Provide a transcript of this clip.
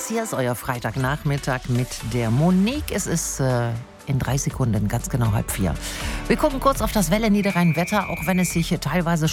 Hier ist euer Freitagnachmittag mit der Monique. Es ist in 3 Sekunden, ganz genau 3:30. Wir gucken kurz auf das Welle Niederrhein-Wetter, auch wenn es sich teilweise